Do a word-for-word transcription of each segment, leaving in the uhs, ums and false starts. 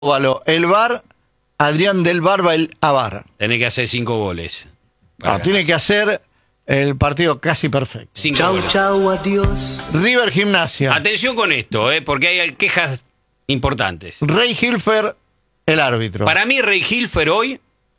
Óvalo, el V A R, Adrián del Barba, el Avar. Tiene que hacer cinco goles. Ah, tiene que hacer el partido casi perfecto. Cinco Chau, goles. chau, adiós. River Gimnasia. Atención con esto, eh, porque hay quejas importantes. Rey Hilfer, el árbitro. Para mí, Rey Hilfer hoy,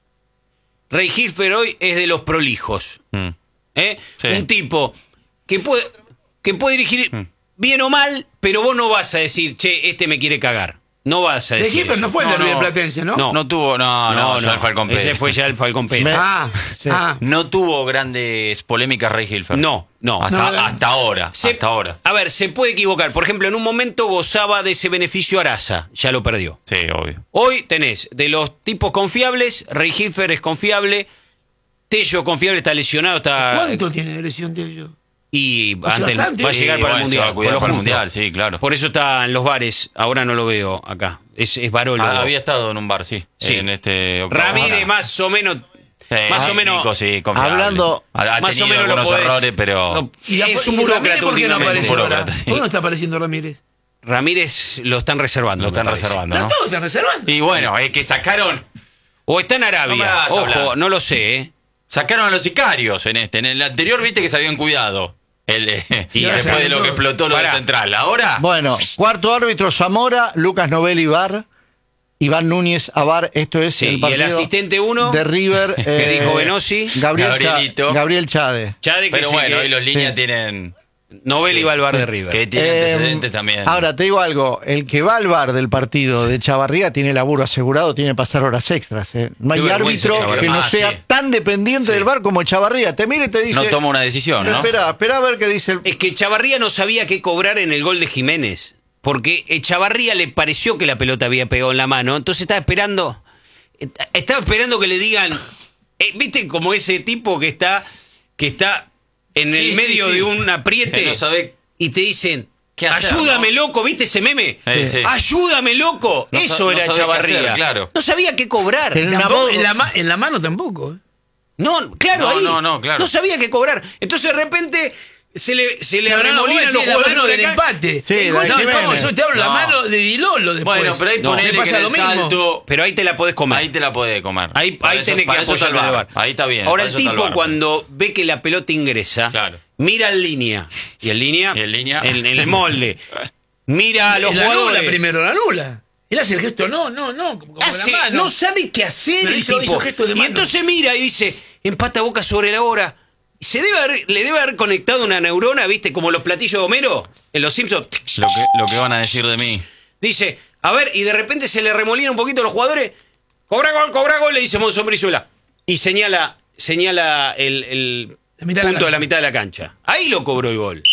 Rey Hilfer hoy es de los prolijos. Mm. ¿eh? Sí. Un tipo que puede, que puede dirigir Mm. bien o mal, pero vos no vas a decir, che, este me quiere cagar. No vas a De decir Gilbert eso. no fue el No, de River no. Platense, ¿no? No. No tuvo, no, no, ya el Falcón Pérez. Ese fue ya el Falcón Pérez. Me- Ah, Sí. ah. No tuvo grandes polémicas Rey Hilfer. No, no. Hasta, No, no. hasta ahora, Se- hasta ahora. A ver, se puede equivocar. Por ejemplo, en un momento gozaba de ese beneficio Araza, ya lo perdió. Sí, obvio. Hoy tenés de los tipos confiables, Rey Hilfer es confiable, Tello confiable, está lesionado, está... ¿Cuánto tiene de lesión de ellos? Y O sea, antes bastante. va a llegar Sí, para el bueno, se Mundial. va a cuidar por lo para el justo. Mundial, sí, claro. Por eso está en los bares, ahora no lo veo acá. Es, es varólogo. Ah, había estado en un bar, sí. Sí. En este octavo. Ramírez más o menos... Sí, más o técnico, menos... sí, confiable. Hablando- Ha, ha más o tenido menos lo algunos podés- errores, pero... no, ¿Y la- es un y burócrata Ramírez por qué no últimamente. apareció ahora? Burócrata, sí. ¿Por qué no está apareciendo Ramírez? Ramírez lo están reservando. Lo me están parece. reservando, No, ¿no? todos están reservando. Y bueno, es que sacaron... O está en No me Arabia. hagas Ojo, hablar. no lo sé, ¿eh? Sacaron a los sicarios en este. En el anterior viste que se habían cuidado. El, eh, Y y ahora después de lo todo. que explotó lo Pará. de Central. Ahora... Bueno, cuarto árbitro Zamora, Lucas Novelli, V A R, Iván Núñez, Avar. Esto es Sí, el y el partido asistente uno, de River. que dijo Benossi. Gabriel, Cha- Gabrielito. Gabriel Chade. Chade que Pero sí, bueno, que hoy los líneas sí. tienen... Novelli Sí. va al bar de River. Que tiene Eh, antecedentes también. Ahora, te digo algo. El que va al bar del partido de Chavarría tiene laburo asegurado, tiene que pasar horas extras. ¿eh? No hay Qué vergüenza, árbitro Chavarría. que no Ah, sea sí. tan dependiente Sí. del bar como Chavarría. Te mira y te dice... no toma una decisión, ¿no? Espera, espera a ver qué dice el... Es que Chavarría no sabía qué cobrar en el gol de Jiménez. Porque Chavarría le pareció que la pelota había pegado en la mano. Entonces estaba esperando. Estaba esperando que le digan. eh, ¿Viste como ese tipo que está. que está en Sí, el sí, medio sí. de un apriete? Que no sabe y te dicen. qué hacer, Ayúdame, ¿no? loco, ¿viste ese meme? Sí, sí. Ayúdame, loco. No Eso sa- no era sabe qué Chavarría. hacer, claro. No sabía qué cobrar. En una Tampoco- voz- en, la ma- en la mano tampoco. ¿eh? No, claro, No, ahí. no, no, claro. No sabía qué cobrar. Entonces de repente se le, se le No, no, no, arremolinan vos los decís la jugadores mano de del acá. empate. Sí, El la gol- de no, Jiménez. vamos, yo te hablo la No. mano de Dilolo después. Bueno, pero ahí No, ponele le que pasa en lo el mismo. salto... Pero ahí te la podés comer. Ahí te la puede comer. Ahí, Para ahí eso- tenés que para eso está apoyarte el en el VAR. bar. Ahí está bien. Ahora para el eso está tipo VAR. cuando ve que la pelota ingresa, Claro. mira en línea. Y en línea. Y en línea. En, en el molde. Mira a los la anula jugadores. primero, la anula. Él hace el gesto, no, no, no, como con Hace- la mano. no sabe qué hacer Pero el hizo- tipo. hizo gesto de Y mano. entonces mira y dice, empata Boca sobre la hora. Se debe haber- le debe haber conectado una neurona, ¿viste? Como los platillos de Homero en los Simpsons. Lo que, lo que van a decir de mí. Dice, a ver, y de repente se le remolina un poquito a los jugadores. Cobra gol, cobra gol, le dice Monzón Brizuela. Y señala, señala el, el La mitad de la punto de la cancha. mitad de la cancha. Ahí lo cobró el gol.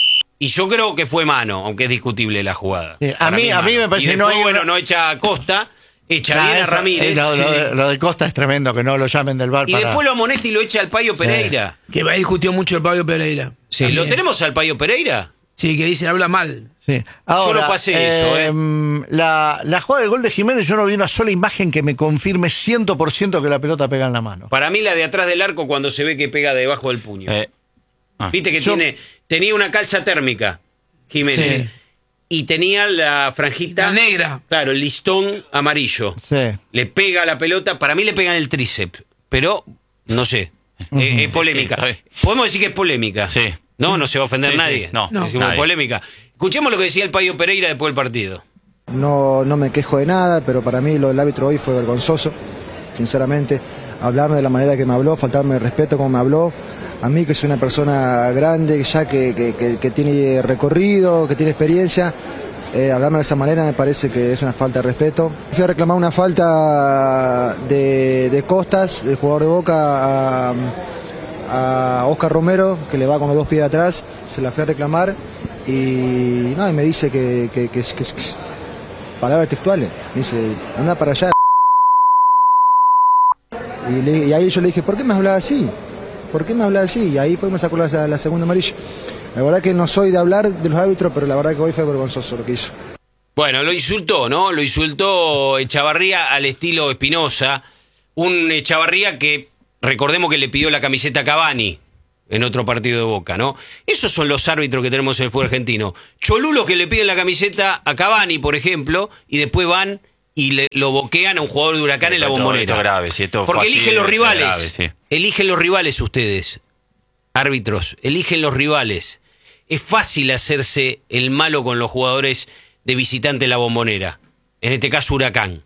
Y yo creo que fue mano, aunque es discutible la jugada. Sí, a Para mí- es a mí mano. me parece y que no después, hay bueno, una- no echa a Costa, echa Nah, bien a eso- Ramírez. Lo, lo sí. de, lo de Costa es tremendo, que no lo llamen del bar Y para... después lo amonesta y lo echa al Payo Pereira. Que va discutió mucho el Pablo Pereira. Sí, ¿lo También. tenemos al Payo Pereira? Sí, que dice, habla mal. Sí. Ahora, Yo lo pasé eso, ¿eh? La, la jugada del gol de Jiménez, yo no vi una sola imagen que me confirme cien por ciento que la pelota pega en la mano. Para mí la de atrás del arco cuando se ve que pega debajo del puño. Eh, ah. Viste que Yo- tiene tenía una calza térmica, Jiménez. Sí. Y tenía la franjita La negra. Claro, el listón amarillo. Sí. Le pega la pelota, para mí le pega en el tríceps, pero no sé. Eh, es polémica. Sí, está bien. Podemos decir que es polémica. Sí. No, no se va a ofender Sí, sí. nadie. No, No. Es una nadie. polémica. Escuchemos lo que decía el Payo Pereira después del partido. No, no me quejo de nada, pero para mí lo del árbitro hoy fue vergonzoso, sinceramente. Hablarme de la manera que me habló, faltarme de respeto como me habló. A mí que soy una persona grande, ya que, que- que- que tiene recorrido, que tiene experiencia, eh, hablarme de esa manera me parece que es una falta de respeto. Fui a reclamar una falta de, de Costas, del jugador de Boca, a, a Oscar Romero, que le va con los dos pies atrás, se la fui a reclamar y, no, y me dice que, que, que, que- que- palabras textuales, me dice, anda para allá. Y, le- y ahí yo le dije, ¿por qué me hablas así? ¿Por qué me hablas así? Y ahí fue y me sacó la, la segunda amarilla. La verdad que no soy de hablar de los árbitros, pero la verdad que hoy fue vergonzoso lo que hizo. Bueno, lo insultó, ¿no? Lo insultó Echavarría al estilo Espinosa. Un Echavarría que, recordemos que le pidió la camiseta a Cavani en otro partido de Boca, ¿no? Esos son los árbitros que tenemos en el fútbol argentino. Cholulos que le piden la camiseta a Cavani, por ejemplo, y después van y le, lo boquean a un jugador de Huracán Sí, en la esto- Bombonera. esto es grave, si esto fue Porque así, eligen los es rivales. grave, sí. Eligen los rivales ustedes, árbitros. Eligen los rivales. Es fácil hacerse el malo con los jugadores de visitante en la Bombonera. En este caso, Huracán.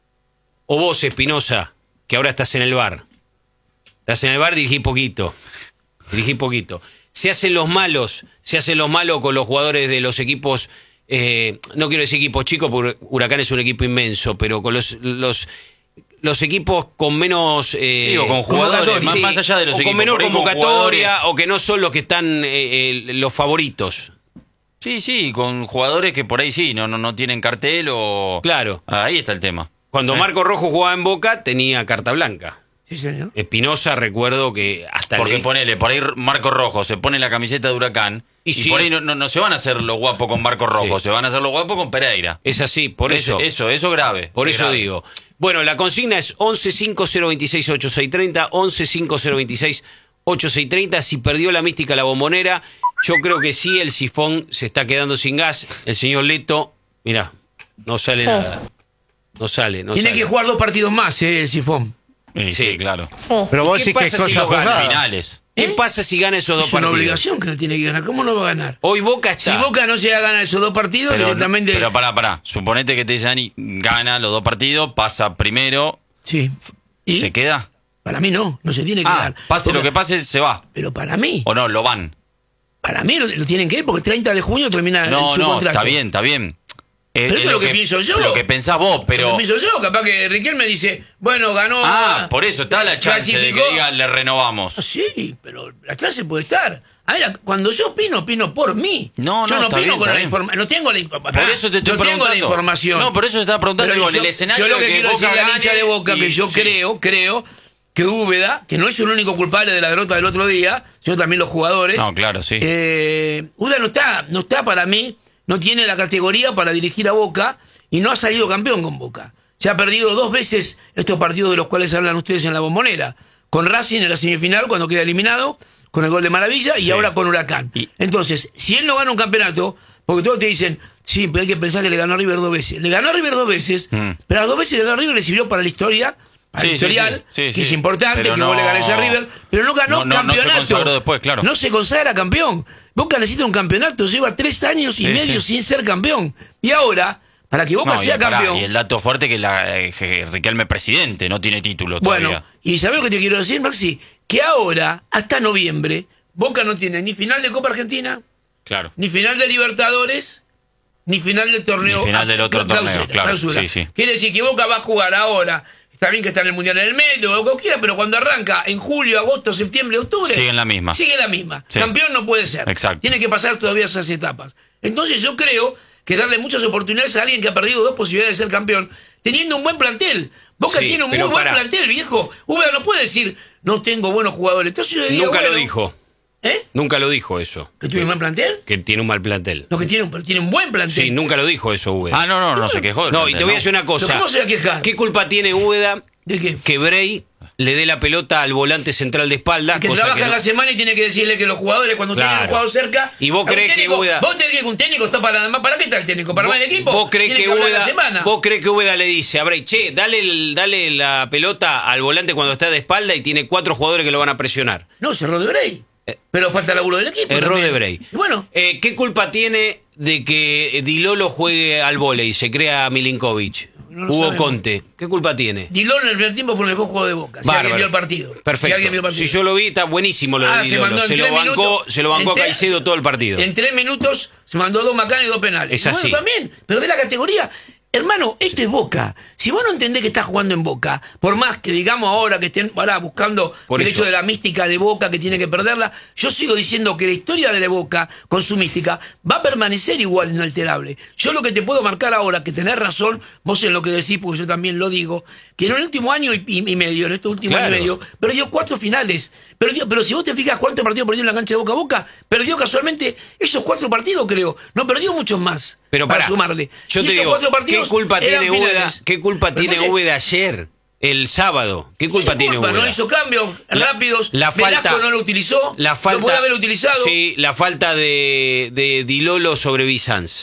O vos, Espinosa, que ahora estás en el bar. Estás en el bar, dirigí poquito. Dirigí poquito. Se hacen los malos, se hacen los malos con los jugadores de los equipos, eh, no quiero decir equipos chicos, porque Huracán es un equipo inmenso, pero con los los, los equipos con menos... Eh, Digo, con jugadores, sí, más, más allá de los o equipos. con menor por ahí con convocatoria, jugadores- o que no son los que están eh, eh, los favoritos. Sí, sí, con jugadores que por ahí sí, no, no, no tienen cartel o... Claro. Ahí está el tema. Cuando Eh. Marco Rojo jugaba en Boca, tenía carta blanca. Sí, señor. Espinosa, recuerdo que hasta Porque le- ponele, por ahí Marco Rojo se pone la camiseta de Huracán Y y, sí. por ahí no, no, no se van a hacer los guapos con Marco Rojo, Sí. se van a hacer los guapos con Pereira. Es así, por Es- eso. Eso, eso grave. Por es eso grave. digo. Bueno, la consigna es once cinco cero veintiséis ochenta y seis treinta, once cinco cero veintiséis ochenta y seis treinta. Si perdió la mística la Bombonera, yo creo que sí, el sifón se está quedando sin gas. El señor Leto, mirá, no sale nada. No sale, no Tiene sale. que jugar dos partidos más, eh, el Sifón. Sí, Sí. sí, claro. Pero vos ¿Qué decís que es pasa si cosa lo gana? juzgada. Finales. ¿Qué ¿Eh? pasa si gana esos dos Es una partidos? obligación que no tiene que ganar. ¿Cómo no va a ganar? Hoy Boca está. Si Boca no llega a ganar esos dos partidos, Pero, directamente... pero pará, pará. Suponete que te dicen gana los dos partidos, pasa primero, Sí. ¿Y? ¿se queda? Para mí no, no se tiene que Ah, dar. pase Porque- lo que pase, se va. Pero para mí, O no, lo van. para mí lo, lo tienen que ir porque el treinta de junio termina No, su no, contrato. está bien, está bien. Eh, Pero esto es lo que pienso yo. Lo que pensás vos, pero... Lo que pienso yo, capaz que Riquelme dice, bueno, ganó... Ah, por eso está la chance de clasificó. que diga le renovamos. Ah, sí, pero la clase puede estar. A ver, cuando yo opino, opino por mí. No, yo no, no está opino bien, con está la bien. información. No tengo la información. Por eso te estoy no tengo preguntando. la información. No, por eso te estaba preguntando, Pero digo, en yo, el escenario yo lo que, que quiero Boca decirle al hincha gane de Boca, que y- yo sí. creo, creo que Úbeda, que no es el único culpable de la derrota del otro día, sino también los jugadores. No, claro, sí. Eh, Úbeda no está, no está para mí, no tiene la categoría para dirigir a Boca y no ha salido campeón con Boca. Se ha perdido dos veces estos partidos de los cuales hablan ustedes en la Bombonera. Con Racing en la semifinal cuando queda eliminado, con el gol de Maravilla, y Sí. ahora con Huracán. Y- Entonces, si él no gana un campeonato, porque todos te dicen, sí, pero hay que pensar que le ganó a River dos veces. Le ganó a River dos veces, Mm. pero las dos veces le ganó a River le sirvió para la historia, para Sí, el sí, historial, sí, sí, que es sí. importante, Pero que no- vos le ganes a River, pero no ganó no- no- no se campeonato. consagró después, claro. No se consagra campeón. Boca necesita un campeonato, lleva tres años y Sí, medio sí. sin ser campeón. Y ahora, para que Boca No, y, sea pará, campeón... y el dato fuerte que la eh, que Riquelme presidente no tiene título Bueno, todavía. y ¿sabés lo que te quiero decir, Maxi? Que ahora, hasta noviembre, Boca no tiene ni final de Copa Argentina, Claro. ni final de Libertadores, ni final del torneo. Ni final del otro torneo, claro, sí, sí. Quiere decir que Boca va a jugar ahora. Está bien que está en el Mundial en el medio, o cualquiera, pero cuando arranca en julio, agosto, septiembre, octubre. Sigue en la misma. Sigue la misma. Sí. Campeón no puede ser. Exacto. Tiene que pasar todavía esas etapas. Entonces yo creo que darle muchas oportunidades a alguien que ha perdido dos posibilidades de ser campeón, teniendo un buen plantel. Boca Sí, tiene un muy pero buen pará. plantel, viejo. Úbeda no puede decir, no tengo buenos jugadores. Entonces yo diría, Nunca lo bueno, dijo. ¿Eh? Nunca lo dijo eso. ¿Que tiene un buen plantel? Que tiene un mal plantel. No, que tiene un, pero tiene un buen plantel. Sí, nunca lo dijo eso, Úbeda. Ah, no, no, no se quejó. del No, y plantel, te voy a ¿no? decir una cosa. ¿Pero cómo se va a quejar? ¿Qué culpa tiene Úbeda ¿De qué? que Bray le dé la pelota al volante central de espalda? Que cosa trabaja que en no- la semana y tiene que decirle que los jugadores, cuando Claro. tienen un jugador cerca. ¿Y vos a un crees que técnico- Úbeda- ¿Vos tenés que un técnico está para más? ¿Para qué está el técnico? ¿Para ¿Vos, armar el equipo? vos crees Tiene que hablar la Úbeda, semana. vos crees que Úbeda le dice a Bray, che, dale, el- dale la pelota al volante cuando está de espalda y tiene cuatro jugadores que lo van a presionar? No, se error de Bray. Eh, Pero falta laburo del equipo. Error también. de Bray. Y bueno, Eh, ¿Qué culpa tiene de que Di Lolo juegue al vóley y se crea Milinkovic? No lo Hugo sabemos. Conte. ¿Qué culpa tiene? Dilón en el primer tiempo fue el mejor juego de Boca. Si Bárbaro. alguien vio el partido. Perfecto. Si alguien vio el partido. Si yo lo vi, está buenísimo lo de Ah, Di se Lolo. mandó en Se lo tres bancó, minutos. se lo bancó En tres- Caicedo todo el partido. En tres minutos se mandó dos macanas y dos penales. Es Y bueno, así. también, pero de la categoría. Hermano, esto es Boca. Si vos no entendés que estás jugando en Boca, por más que digamos ahora que estén ahora buscando Por el eso. hecho de la mística de Boca que tiene que perderla, yo sigo diciendo que la historia de la Boca, con su mística, va a permanecer igual inalterable. Yo lo que te puedo marcar ahora, que tenés razón, vos en lo que decís, porque yo también lo digo, que en el último año y, y- y medio, en estos últimos Claro. años y medio, perdió cuatro finales. Perdió, pero si vos te fijas cuántos partidos perdió en la cancha de Boca a Boca, perdió casualmente esos cuatro partidos, creo. No perdió muchos más. Pero para pará, sumarle. yo Y te esos digo, cuatro ¿qué partidos culpa eran tiene Úbeda? finales. ¿Qué culpa Pero tiene entonces, Úbeda ayer, el sábado? ¿Qué culpa tiene culpa? Úbeda? No hizo cambios La- rápidos. la Velasco falta- no lo utilizó. La falta, Lo puede haber utilizado. Sí, la falta de, de Di Lolo sobre Bizanz.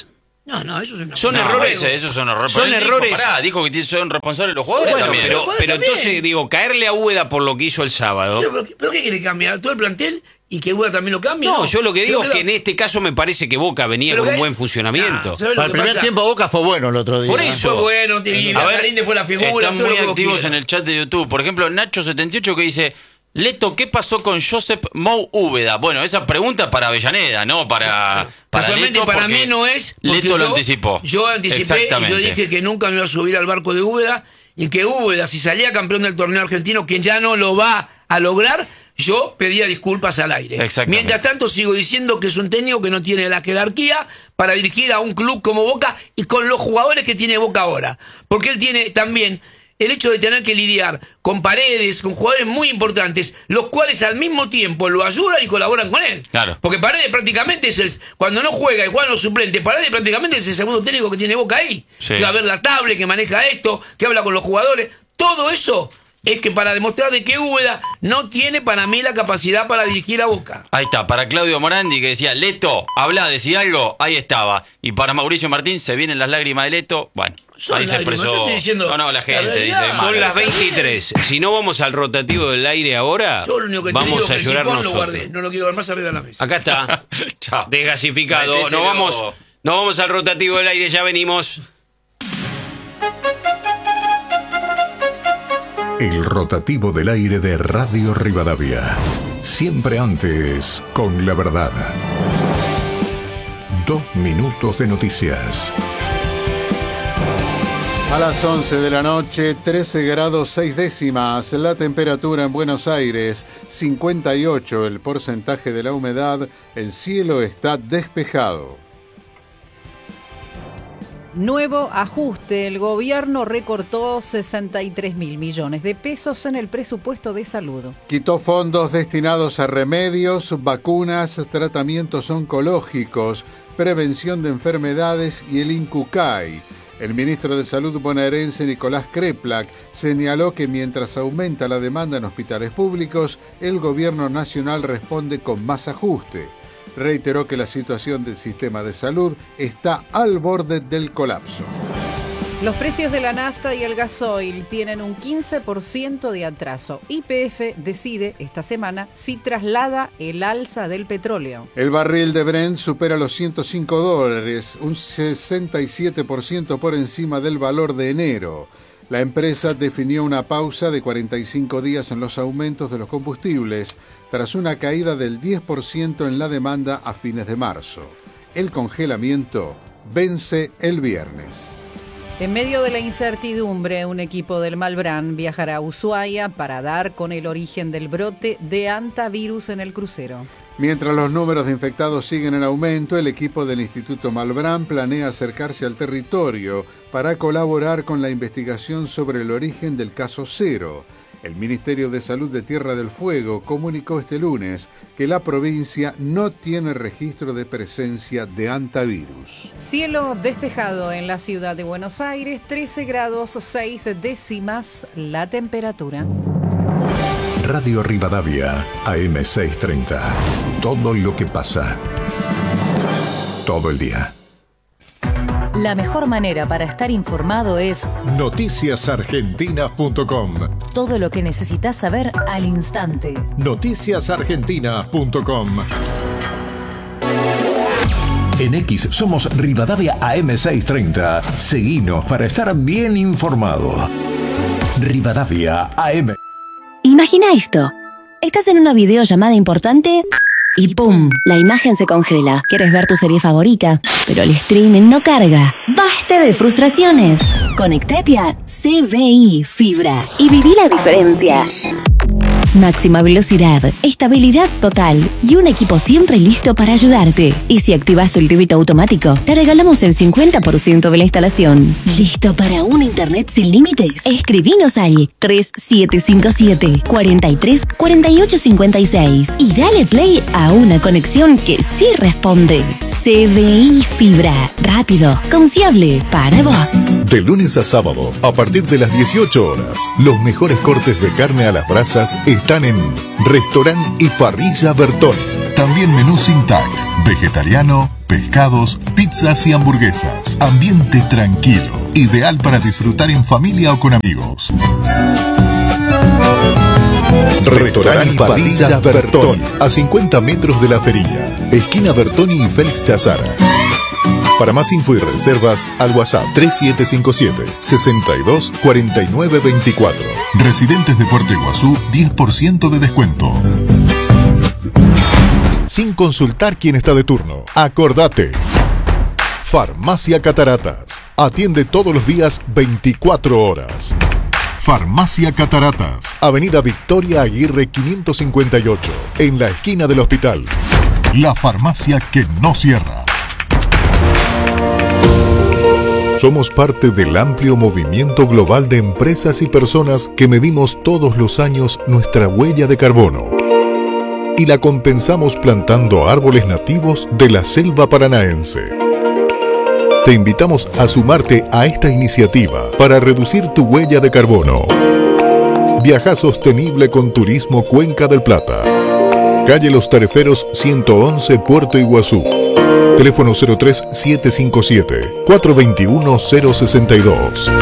No, no, eso es una... Son No, errores. ese- esos son errores. Son Pero él errores. Dijo, pará, dijo que son responsables los jugadores Bueno, también. pero, Bueno, pero también. entonces, digo, caerle a Úbeda por lo que hizo el sábado. Pero, pero, ¿pero qué quiere cambiar? ¿Todo el plantel? ¿Y que Úbeda también lo cambie? No, yo lo que digo Pero es que en este caso me parece que Boca venía Pero con un que- buen funcionamiento. Nah, ¿sabes lo Para el que primer pasa? tiempo Boca fue bueno el otro día. Por ¿eh? eso. Fue bueno, y A ver, Galinde fue la figura. Están todo muy lo que vos activos quieras. en el chat de YouTube. Por ejemplo, Nacho setenta y ocho que dice: Leto, ¿qué pasó con Josep Mou Úbeda? Bueno, esa pregunta para Avellaneda, no para. para Casualmente Leto, para porque mí no es. porque Leto lo yo- anticipó. Yo anticipé y yo Exactamente. dije que nunca me iba a subir al barco de Úbeda y que Úbeda, si salía campeón del torneo argentino, quien ya no lo va a lograr, yo pedía disculpas al aire. Exactamente. Mientras tanto, sigo diciendo que es un técnico que no tiene la jerarquía para dirigir a un club como Boca y con los jugadores que tiene Boca ahora. Porque él tiene también el hecho de tener que lidiar con Paredes, con jugadores muy importantes, los cuales al mismo tiempo lo ayudan y colaboran con él. Claro. Porque Paredes prácticamente es el, cuando no juega y juegan los suplentes, Paredes prácticamente es el segundo técnico que tiene Boca ahí. Sí. Que va a ver la tablet, que maneja esto, que habla con los jugadores. Todo eso es que para demostrar de que Úbeda no tiene para mí la capacidad para dirigir a Boca. Ahí está, para Claudio Morandi que decía: Leto, habla, decía algo, ahí estaba. Y para Mauricio Martín, se vienen las lágrimas de Leto. Bueno, Son ahí se lágrimas, expresó. yo estoy diciendo no, no, la la gente realidad. dice: Son "Malo". las veintitrés. Si no vamos al rotativo del aire ahora, Yo lo único que te digo vamos es que a el llorar sifón lo nosotros. guardé, no lo quiero ver más arriba de la mesa. Acá está, Chao. desgasificado. Méteselo. Nos vamos, nos vamos al rotativo del aire, ya venimos. El rotativo del aire de Radio Rivadavia. Siempre antes con la verdad. Dos minutos de noticias. A las once de la noche, trece grados seis décimas, la temperatura en Buenos Aires, cincuenta y ocho el porcentaje de la humedad, el cielo está despejado. Nuevo ajuste. El gobierno recortó sesenta y tres mil millones de pesos en el presupuesto de salud. Quitó fondos destinados a remedios, vacunas, tratamientos oncológicos, prevención de enfermedades y el INCUCAI. El ministro de Salud bonaerense Nicolás Kreplak señaló que mientras aumenta la demanda en hospitales públicos, el gobierno nacional responde con más ajuste. Reiteró que la situación del sistema de salud está al borde del colapso. Los precios de la nafta y el gasoil tienen un quince por ciento de atraso. Y P F decide esta semana si traslada el alza del petróleo. El barril de Brent supera los ciento cinco dólares, un sesenta y siete por ciento por encima del valor de enero. La empresa definió una pausa de cuarenta y cinco días en los aumentos de los combustibles, tras una caída del diez por ciento en la demanda a fines de marzo. El congelamiento vence el viernes. En medio de la incertidumbre, un equipo del Malbrán viajará a Ushuaia para dar con el origen del brote de hantavirus en el crucero. Mientras los números de infectados siguen en aumento, el equipo del Instituto Malbrán planea acercarse al territorio para colaborar con la investigación sobre el origen del caso cero. El Ministerio de Salud de Tierra del Fuego comunicó este lunes que la provincia no tiene registro de presencia de hantavirus. Cielo despejado en la ciudad de Buenos Aires, trece grados seis décimas la temperatura. Radio Rivadavia, A M seiscientos treinta. Todo lo que pasa. Todo el día. La mejor manera para estar informado es noticias argentinas punto com. todo lo que necesitas saber al instante. noticias argentinas punto com. En X somos Rivadavia A M seiscientos treinta. Seguinos para estar bien informado. Rivadavia A M. Imagina esto. Estás en una videollamada importante y ¡pum! La imagen se congela. Quieres ver tu serie favorita, pero el streaming no carga. ¡Basta de frustraciones! Conectate a C V I Fibra y viví la diferencia. Máxima velocidad, estabilidad total y un equipo siempre listo para ayudarte. Y si activas el débito automático, te regalamos el cincuenta por ciento de la instalación. ¿Listo para un internet sin límites? Escribinos al tres siete cinco siete, cuatro tres, cuatro ocho cinco seis y dale play a una conexión que sí responde. C V I Fibra, rápido, confiable, para vos. De lunes a sábado, a partir de las dieciocho horas, los mejores cortes de carne a las brasas están en Restaurant y Parrilla Bertone. También menú sin tag, vegetariano, pescados, pizzas y hamburguesas. Ambiente tranquilo, ideal para disfrutar en familia o con amigos. Restaurante Padilla Bertoni, a cincuenta metros de la Feria, esquina Bertoni y Félix de Azara. Para más info y reservas, al WhatsApp tres siete cinco siete, seis dos cuatro nueve dos cuatro. Residentes de Puerto Iguazú, diez por ciento de descuento. Sin consultar quién está de turno. Acordate. Farmacia Cataratas. Atiende todos los días veinticuatro horas. Farmacia Cataratas, Avenida Victoria Aguirre quinientos cincuenta y ocho, en la esquina del hospital. La farmacia que no cierra. Somos parte del amplio movimiento global de empresas y personas que medimos todos los años nuestra huella de carbono y la compensamos plantando árboles nativos de la selva paranaense. Te invitamos a sumarte a esta iniciativa para reducir tu huella de carbono. Viaja sostenible con Turismo Cuenca del Plata. Calle Los Tareferos ciento once, Puerto Iguazú. Teléfono cero tres siete cinco siete, cuatro dos uno, cero seis dos.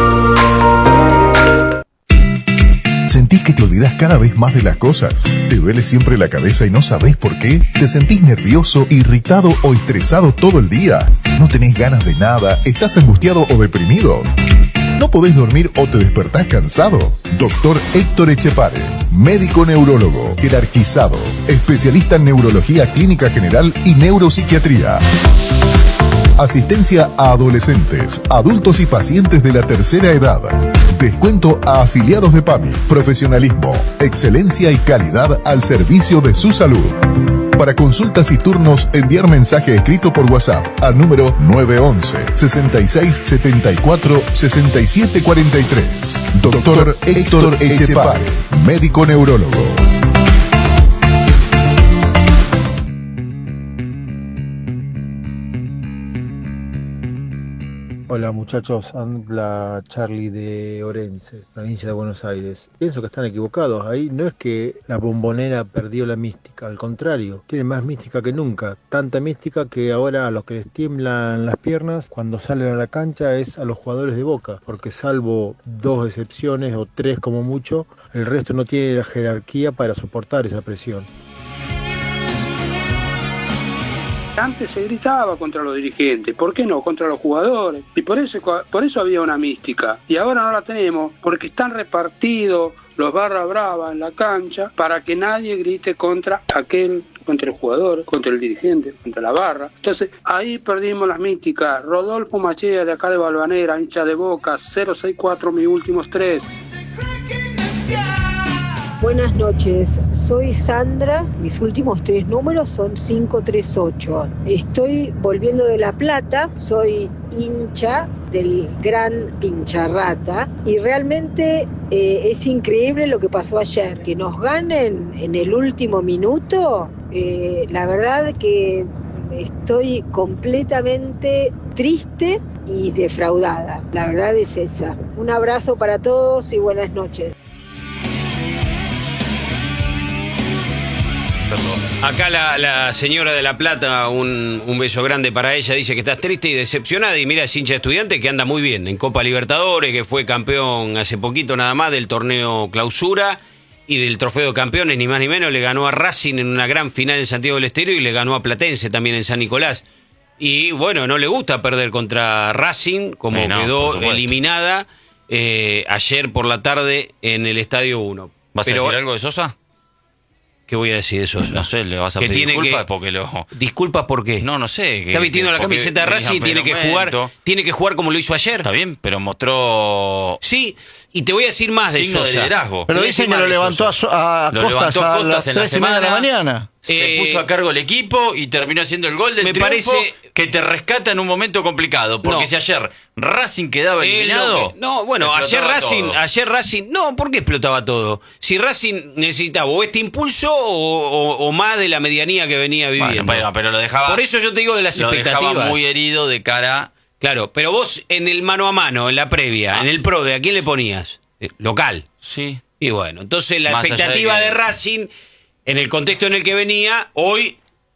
¿Sentís que te olvidas cada vez más de las cosas? ¿Te duele siempre la cabeza y no sabés por qué? ¿Te sentís nervioso, irritado o estresado todo el día? ¿No tenés ganas de nada? ¿Estás angustiado o deprimido? ¿No podés dormir o te despertás cansado? Doctor Héctor Echepare, médico neurólogo, jerarquizado, especialista en neurología clínica general y neuropsiquiatría. Asistencia a adolescentes, adultos y pacientes de la tercera edad. Descuento a afiliados de PAMI. Profesionalismo, excelencia y calidad al servicio de su salud. Para consultas y turnos, enviar mensaje escrito por WhatsApp al número nueve once, sesenta y seis, setenta y cuatro, sesenta y siete cuarenta y tres. Doctor Héctor Echepare, médico neurólogo. Hola muchachos, habla Charlie de Orense, provincia de Buenos Aires. Pienso que están equivocados, ahí no es que la Bombonera perdió la mística, al contrario, tiene más mística que nunca, tanta mística que ahora a los que les tiemblan las piernas cuando salen a la cancha es a los jugadores de Boca, porque salvo dos excepciones o tres como mucho, el resto no tiene la jerarquía para soportar esa presión. Antes se gritaba contra los dirigentes, ¿por qué no? Contra los jugadores. Y por eso, por eso había una mística. Y ahora no la tenemos porque están repartidos los barra brava en la cancha para que nadie grite contra aquel, contra el jugador, contra el dirigente, contra la barra. Entonces ahí perdimos las místicas. Rodolfo Machea de acá de Balvanera, hincha de Boca, cero seis cuatro mis últimos tres. Buenas noches, soy Sandra, mis últimos tres números son cinco tres ocho. Estoy volviendo de La Plata, soy hincha del gran Pincharrata y realmente eh, es increíble lo que pasó ayer. Que nos ganen en el último minuto, eh, la verdad que estoy completamente triste y defraudada, la verdad es esa. Un abrazo para todos y buenas noches. Acá la, la señora de La Plata, un, un beso grande para ella, dice que estás triste y decepcionada y mira, es hincha de Estudiante que anda muy bien en Copa Libertadores, que fue campeón hace poquito nada más del torneo Clausura y del Trofeo de Campeones, ni más ni menos, le ganó a Racing en una gran final en Santiago del Estero y le ganó a Platense también en San Nicolás. Y bueno, no le gusta perder contra Racing, como no, quedó eliminada eh, ayer por la tarde en el Estadio uno. ¿Vas Pero, a decir algo de Sosa? ¿Qué voy a decir de Sosa? No sé, le vas a que pedir tiene disculpas que, porque lo... ¿Disculpas por qué? No, no sé. Está vistiendo la camiseta de Racing y tiene que jugar, tiene que jugar como lo hizo ayer. Está bien, pero mostró... Sí, y te voy a decir más de signo Sosa. de liderazgo. Pero dicen que lo levantó a, so a lo Costas levantó a Costas las en la tres y media de la mañana. Se Eh, puso a cargo el equipo y terminó haciendo el gol del me triunfo parece que te rescata en un momento complicado. Porque No. si ayer Racing quedaba Es lo eliminado... que- no, bueno, ayer explotaba Racing, todo. ayer Racing, no, ¿por qué explotaba todo? Si Racing necesitaba o este impulso o, o, o más de la medianía que venía viviendo. Bueno, pero, pero lo dejaba... Por eso yo te digo de las lo expectativas. dejaba muy herido de cara... Claro, pero vos en el mano a mano, en la previa, Ah. en el PRODE, ¿a quién le ponías? Eh, local. Sí. Y bueno, entonces la Más allá expectativa de de, que- Racing, en el contexto en el que venía, hoy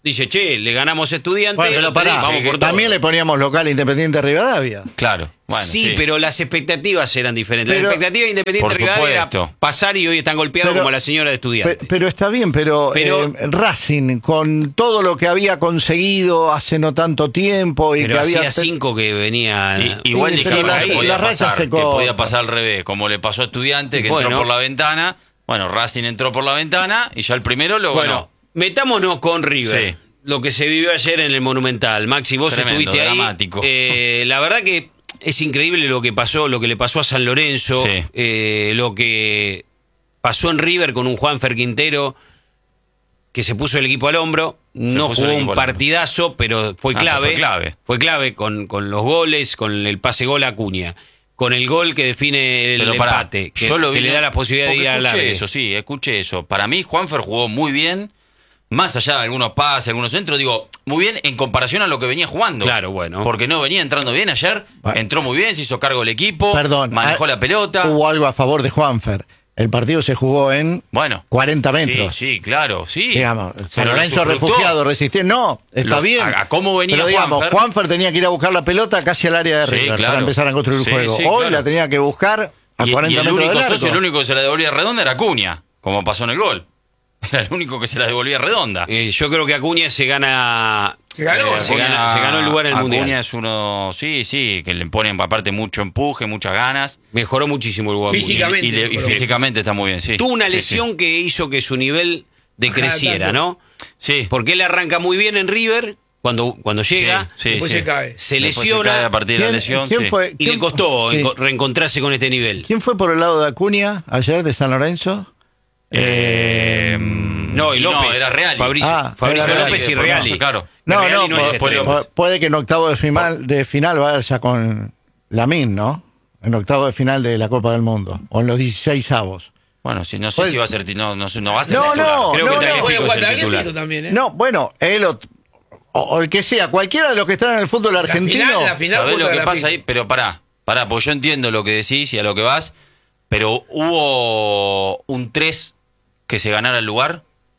dice, che, le ganamos a Estudiantes. Bueno, pero pará, vamos por todo. también le poníamos local Independiente Rivadavia. Claro. Bueno, sí, sí, pero las expectativas eran diferentes. Pero- la expectativa de Independiente Por Rivadavia era supuesto. pasar y hoy están golpeados Pero- como la señora de Estudiantes. Pe- Pero está bien, pero, Pero- eh, Racing, con todo lo que había conseguido hace no tanto tiempo y Pero que había... hacía cinco que venía. Y- igual Sí, dijimos pero la- que la podía, racha pasar, se que corta. podía pasar al revés, como le pasó a Estudiante, que Bueno. entró por la ventana. Bueno, Racing entró por la ventana y ya el primero lo Bueno, ganó. metámonos con River. Sí. Lo que se vivió ayer en el Monumental. Maxi, vos Tremendo, estuviste ahí. dramático. Eh, la verdad que es increíble lo que pasó, lo que le pasó a San Lorenzo, Sí. eh, lo que pasó en River con un Juanfer Quintero que se puso el equipo al hombro. No puso el jugó un equipo al hombro. partidazo, pero fue Ah, clave. fue clave. Fue clave con, con los goles, con el pase gol a Acuña, con el gol que define el Pero pará, empate, que, yo lo que vi- le da la posibilidad de porque ir al escuché largue. eso, sí, escuché eso. Para mí, Juanfer jugó muy bien, más allá de algunos pases, algunos centros, digo, muy bien en comparación a lo que venía jugando. Claro, bueno. Porque no venía entrando bien ayer, entró muy bien, se hizo cargo del equipo, Perdón, manejó ah, la pelota. Hubo algo a favor de Juanfer. El partido se jugó en Bueno, cuarenta metros. Sí, sí, claro, sí. Digamos, San Pero lo Lorenzo sufrutó. refugiado, resistiendo. No, está Los- bien. a- a cómo venía Pero digamos, Juanfer. Juanfer tenía que ir a buscar la pelota casi al área de Sí, River claro. para empezar a construir el Sí, juego. sí, Hoy claro. la tenía que buscar a Y, cuarenta y el metros único del arco. socio, el único que se la devolvía redonda era Acuña, como pasó en el gol. Era el único que se la devolvía redonda. Eh, yo creo que Acuña se gana. Se ganó, eh, se, Acuña- gana se ganó el lugar en el Acuña mundial. es uno, sí, sí, que le ponen aparte mucho empuje, muchas ganas. Mejoró muchísimo el Acuña. Físicamente. Y, le- y mejoró. físicamente está muy bien, sí. Tuvo una Sí, lesión sí. que hizo que su nivel decreciera, Ajá, ¿no? Sí. Porque él arranca muy bien en River cuando, cuando llega, Sí, sí, Después sí. se cae. se Después lesiona cae a partir de la ¿Quién, lesión. quién sí. fue? y le quién- costó sí. enco- reencontrarse con este nivel. ¿Quién fue por el lado de Acuña ayer de San Lorenzo? Eh, No, y López. era Reali. Fabricio, Ah, Fabricio era López y Reali, Reali. claro. No, Reali no, es pu- extremo. pu- puede que en octavo de final, de final vaya con Lamín, ¿no? En octavo de final de la Copa del Mundo. O en los dieciséis avos. Bueno, si no sé Pues- si va a ser, ti- no, no, sé, no va a ser No, titular. no, Creo no, que no. Tagliafico Juega es el Guatagliafico titular. también, ¿eh? No, bueno, él o, o- o el que sea, cualquiera de los que están en el fútbol argentino. final, la final ¿Sabés fue lo que Tagliafico. pasa ahí? Pero pará, pará, porque yo entiendo lo que decís y a lo que vas, pero hubo un tres que se ganara el lugar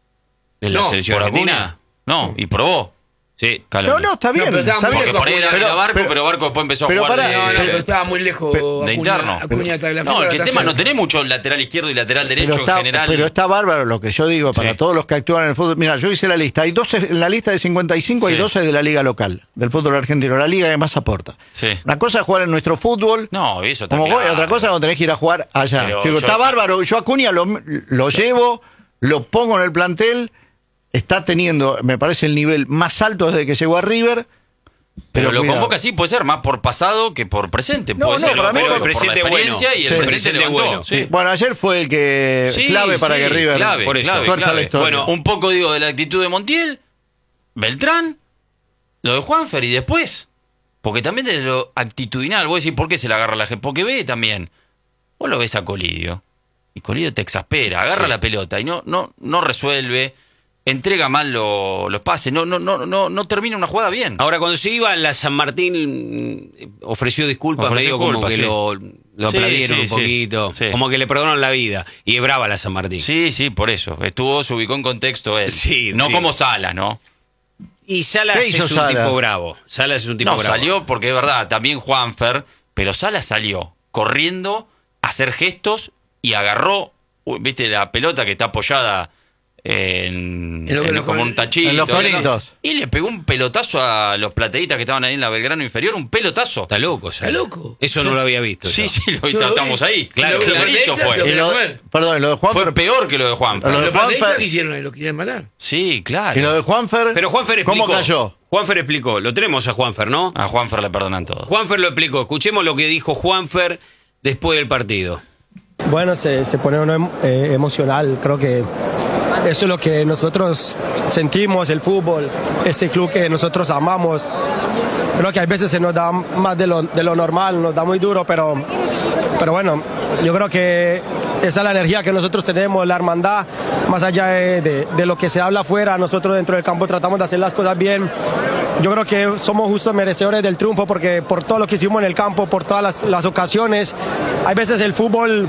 ¿En la No, selección por argentina? Acuña. No, y probó. Sí. No, no, está bien. pero estaba está muy bien. Porque por ahí era, Pero- era Barco, pero, pero- Barco después empezó a pero jugar pará, de, No, no, Pero- pero estaba muy lejos. de Acuña- interno. Acuña Tagliafico No, el era que el la tema tercera. no tenés mucho lateral izquierdo y lateral derecho Pero está, en general. pero está bárbaro lo que yo digo para Sí. todos los que actúan en el fútbol. Mira, yo hice la lista. Hay doce, en la lista de cincuenta y cinco hay Sí. doce de la liga local, del fútbol argentino, la liga que más aporta. Sí. Una cosa es jugar en nuestro fútbol. No, eso está Como claro. vos, otra cosa es cuando tenés que ir a jugar allá. Pero Digo, yo- está bárbaro. Yo a Acuña lo, lo llevo, lo pongo en el plantel. Está teniendo, me parece, el nivel más alto desde que llegó a River. Pero, lo cuidado. convoca así, puede ser más por pasado que por presente. No, puede no, ser, para mí pero por- el presente por la bueno. experiencia y el Sí. presente, Presente levantó, bueno. sí. Bueno, ayer fue el que Sí, clave para sí, que River clave, por eso, clave, tuerza clave. la historia. Bueno, un poco digo de la actitud de Montiel, Beltrán, lo de Juanfer y después. Porque también desde lo actitudinal, vos decís, ¿por qué se la agarra la gente? Porque ve también. Vos lo ves a Colidio. Y Colidio te exaspera, agarra Sí. la pelota y no, no, no resuelve, entrega mal lo- los pases, no, no, no, no, no termina una jugada bien. Ahora, cuando se iba, la San Martín mm, ofreció disculpas, Ofreció medio como disculpas, que sí. lo, lo Sí, aplaudieron sí, un sí. poquito. Sí. Como que le perdonaron la vida. Y es brava la San Martín. Sí, sí, por eso. Estuvo, se ubicó en contexto él. Sí, no sí. como Salas, ¿no? Y Salas ¿Qué es hizo un Salas? tipo bravo. Salas es un tipo No, bravo. salió porque es verdad, también Juanfer, pero Salas salió corriendo a hacer gestos y agarró, uy, viste, la pelota que está apoyada en, En lo- en en los como cor- un tachito. en los Corintios. Y le pegó un pelotazo a los plateístas que estaban ahí en la Belgrano inferior, un pelotazo. Está loco, Salas. Está loco. Eso no lo había visto. Sí, yo. sí, lo, Yo lo vi. estamos ahí. Claro, Lo vi, los clarito plateístas fue. lo Y querían lo- comer. perdón, y lo de Juanfer. Fue peor que lo de Juanfer. Lo de Los plateístas Juanfer- que hicieron, lo querían matar. Sí, claro. Y lo de Juanfer. Pero Juanfer explicó. ¿Cómo cayó? Juanfer explicó. Lo tenemos a Juanfer, ¿no? A Juanfer le perdonan todo. Juanfer lo explicó. Escuchemos lo que dijo Juanfer después del partido. Bueno, se, se pone uno em- eh, emocional, creo que eso es lo que nosotros sentimos, el fútbol, ese club que nosotros amamos. Creo que a veces se nos da más de lo, de lo normal, nos da muy duro, pero, pero bueno, yo creo que esa es la energía que nosotros tenemos, la hermandad, más allá de, de, de lo que se habla afuera, nosotros dentro del campo tratamos de hacer las cosas bien. Yo creo que somos justos merecedores del triunfo porque por todo lo que hicimos en el campo, por todas las, las ocasiones, hay veces el fútbol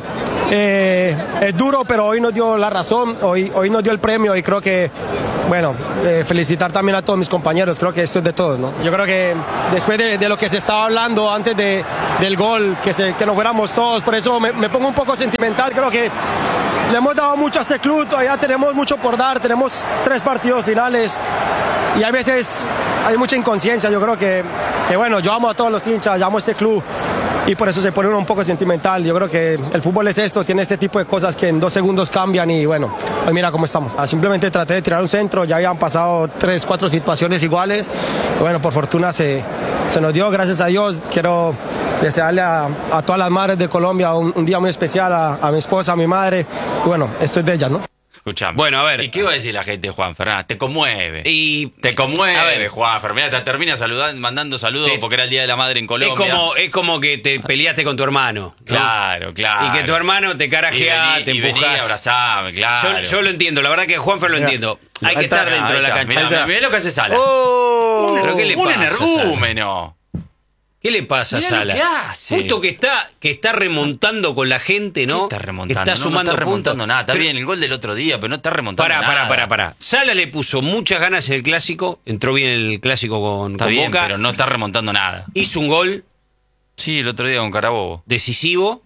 eh, es duro, pero hoy nos dio la razón, hoy, hoy nos dio el premio y creo que, bueno, eh, felicitar también a todos mis compañeros, creo que esto es de todos, ¿no? Yo creo que después de, de lo que se estaba hablando antes de, del gol, que, se, que nos fuéramos todos, por eso me, me pongo un poco sentimental, creo que le hemos dado mucho a este club, todavía tenemos mucho por dar, tenemos tres partidos finales y a veces hay mucha inconsciencia, yo creo que, que bueno, yo amo a todos los hinchas, yo amo a este club y por eso se pone uno un poco sentimental. Yo creo que el fútbol es esto, tiene este tipo de cosas que en dos segundos cambian y bueno, hoy mira cómo estamos. Simplemente traté de tirar un centro, ya habían pasado tres, cuatro situaciones iguales. Y bueno, por fortuna se, se nos dio, gracias a Dios. Quiero desearle a, a todas las madres de Colombia un, un día muy especial, a, a mi esposa, a mi madre. Y bueno, esto es de ellas, ¿no? Escuchame. Bueno, a ver. ¿Y qué va a decir la gente, Juan Fernández? Te conmueve. Y te conmueve, a ver, Juan Fernández. Te termina saludando, mandando saludos te, porque era el Día de la Madre en Colombia. Es como, es como que te peleaste con tu hermano, ¿no? Claro, claro. Y que tu hermano te carajea, y vení, te y empujás. vení, abrazame, claro. Yo, yo lo entiendo, la verdad que Juanfer lo Mirá. entiendo. Hay Ahí que está, estar dentro de la cancha. Mirá, mirá lo que hace Sala. Oh, ¿Pero qué le un pasa, energúmeno. ¿Qué le pasa a Mirá lo Sala? que hace. Justo que está, que está remontando con la gente, ¿no? ¿Qué está remontando? Que está No, sumando no está remontando puntos. nada. Está Pero- bien el gol del otro día, pero no está remontando Pará, nada. pará, pará, pará. Sala le puso muchas ganas en el clásico, entró bien en el clásico con, Está con bien, Boca, pero no está remontando nada. hizo un gol Sí, el otro día con Carabobo. decisivo,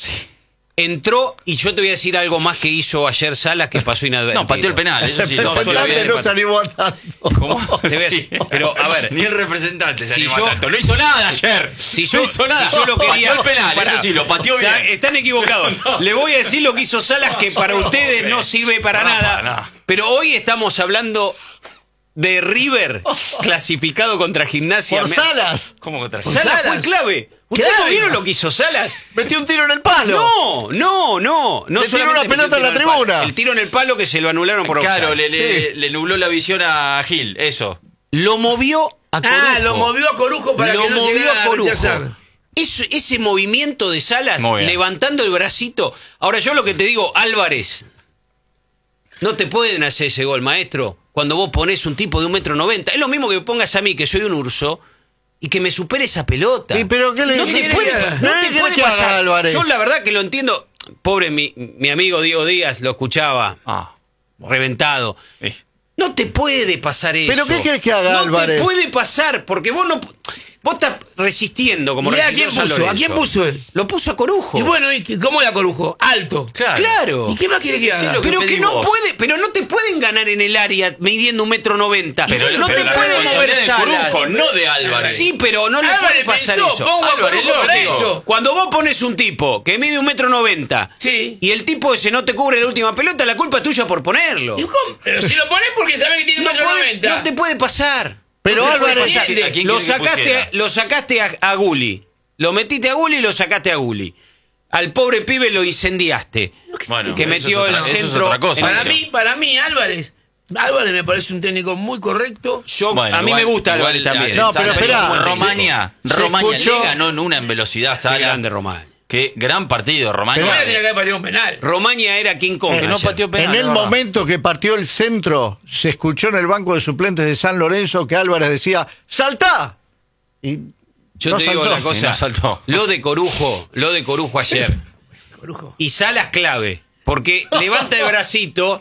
entró, y yo te voy a decir algo más que hizo ayer Salas que pasó inadvertido. No, pateó el penal, eso sí. No, lo yo lo voy a representante no se animó a tanto. ¿Cómo? Te voy a Sí. decir, pero a ver, Ni el representante se si animó yo- a tanto. No hizo nada ayer. Si yo, no hizo nada. si yo lo quería. Pateó el penal, Pará. eso sí, lo pateó O sea, bien. están equivocados. No. Le voy a decir lo que hizo Salas, que para No, ustedes hombre. no sirve para No, nada. para nada. Pero hoy estamos hablando de River clasificado contra Gimnasia. Por Me- Salas. ¿Cómo contra Salas Salas. fue clave. ¿Ustedes Clave. no vieron lo que hizo Salas? Metió un tiro en el palo. No, no, no. no Le tiró solamente una metió pelota un en la tiro el palo. tribuna. El tiro en el palo que se lo anularon por Claro, offside. le, le, Sí. le nubló la visión a Gil, eso. Lo movió a Corujo. Ah, lo movió a Corujo para Lo que no movió llegara a a Corujo. rechazar. Eso- ese movimiento de Salas, Muy bien. levantando el bracito. Ahora, yo lo que te digo, Álvarez, no te pueden hacer ese gol, maestro, cuando vos ponés un tipo de un metro noventa. Es lo mismo que me pongas a mí, que soy un urso, y que me supere esa pelota. ¿Y pero qué le- no qué te quiere puede, que haga? no ¿Qué te quiere puede que haga pasar. Álvarez? Yo la verdad que lo entiendo. Pobre mi, mi amigo Diego Díaz, lo escuchaba, Ah. reventado. Eh. No te puede pasar eso. ¿Pero qué querés que haga no Álvarez? te puede pasar, porque vos no... Vos estás resistiendo como Mirá, ¿a resistió quién San puso? ¿A Lorenzo. quién puso él? Lo puso a Corujo. Y bueno, ¿y qué- ¿cómo era Corujo? Alto. Claro. Claro. ¿Y qué más quiere que haga? Sí, lo que Pero que pedí no vos. puede, pero no te pueden ganar en el área midiendo un metro noventa. Pero, no pero te la puede mover responsabilidad de Salas. Corujo, no de Álvarez. Sí, pero no le Álvarez puede pasar pensó, eso. pongo a Álvarez, Corujo yo para te digo, eso. cuando vos pones un tipo que mide un metro noventa Sí. y el tipo ese no te cubre la última pelota, la culpa es tuya por ponerlo. ¿Y cómo? Pero si lo pones porque sabes que tiene un No, metro puede- noventa. no te puede pasar. Pero No te puede Álvarez- pasar. ¿A quién lo quiere que sacaste, pusiera? lo sacaste a, a Gulli. Lo metiste a Gulli y lo sacaste a Gulli. Al pobre pibe lo incendiaste. Bueno, que eso metió es otra- el eso es centro. otra cosa. en Para el- mí, para mí, Álvarez. Álvarez me parece un técnico muy correcto. Yo, Bueno, a mí igual- me gusta igual Álvarez la- también. No, pero Sala- esperá. Romania, Se Romania escuchó- le ganó en una en velocidad, Qué Sala. grande Román. Qué gran partido, Romania. Romania tenía que haber pateado un penal. Romaña era King Kong. Que no ayer. pateó penal. En el de verdad. momento que partió el centro, se escuchó en el banco de suplentes de San Lorenzo que Álvarez decía, ¡saltá! Y Yo no te digo saltó. la cosa. Y no saltó. Lo de Corujo, lo de Corujo ayer. Corujo. Y Salas clave. Porque levanta el bracito